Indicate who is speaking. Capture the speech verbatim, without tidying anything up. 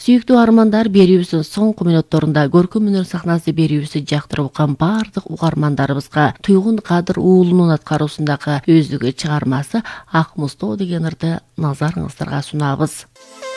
Speaker 1: Сүйүктүү армандар берүүбүздүн соңку мүнөттөрүндө көркөм өнөр сахнасы берүүбүздү жактырып уккан бардык угармандарыбызга Туйгун Кадыр уулунун аткаруусундагы өздүк чыгармасы Ак Муздоо деген ырды назарыңыздарга сунабыз.